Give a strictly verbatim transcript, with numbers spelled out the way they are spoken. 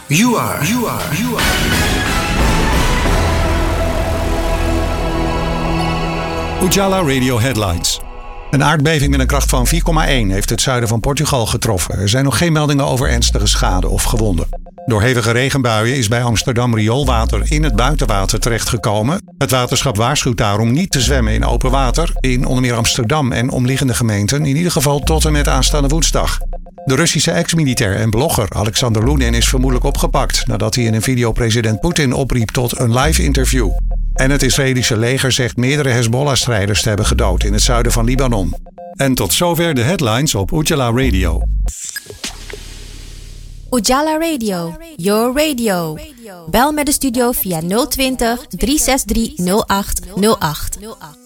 You are, you are, you are. Ujala Radio Headlines. Een aardbeving met een kracht van vier komma één heeft het zuiden van Portugal getroffen. Er zijn nog geen meldingen over ernstige schade of gewonden. Door hevige regenbuien is bij Amsterdam rioolwater in het buitenwater terechtgekomen. Het waterschap waarschuwt daarom niet te zwemmen in open water. In onder meer Amsterdam en omliggende gemeenten, in ieder geval tot en met aanstaande woensdag. De Russische ex-militair en blogger Alexander Lunin is vermoedelijk opgepakt nadat hij in een video president Poetin opriep tot een live interview. En het Israëlische leger zegt meerdere Hezbollah-strijders te hebben gedood in het zuiden van Libanon. En tot zover de headlines op Ujala Radio. Ujala Radio, your radio. Bel met de studio via nul twintig, drie zes drie, nul acht nul acht.